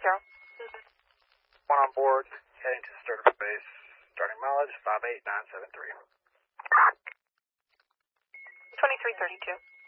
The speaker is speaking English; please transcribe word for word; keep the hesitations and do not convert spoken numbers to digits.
zero. One on board, heading to startup base, starting mileage five eight nine seven three. twenty-three thirty-two.